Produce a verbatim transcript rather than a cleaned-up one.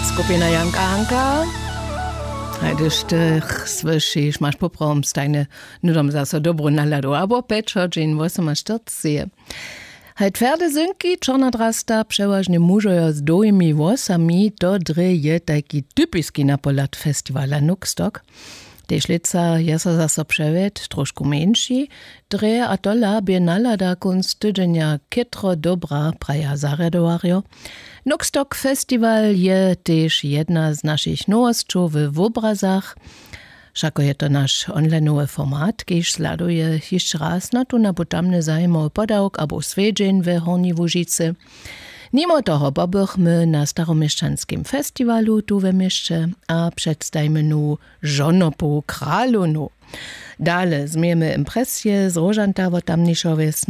Skupina Janka Anka. Hajde štych svršiš, máš poprom stajne, nudom zase dobrú náladu, abo pečo, džin osem čtyřicet. Haj tvrde zynki, čorna drasta, przeważnie mužojo z dojimi włosami, to dre je taki typiski napolat festivala Nukstok. Tež lica je sa zase převed, trošku menší, dre a tola bie nalada kunst tydzenia kytro dobra praja zaredowario. Nukstok Festival je tež jedna z našich nowostčov w obrazach. Všako je to naš onlineowy format, kiež sladuje jeszcze raz na tu na potamne zajmowy podawk abo svedźeń w Horni Łužicy. Mimo toho pobychmy na staromieszczanskim festiwalu tu w mieście, a przedstajmy nu żonopu kralunu. Dale zmiemy impresje z rożanta wo tamniejszo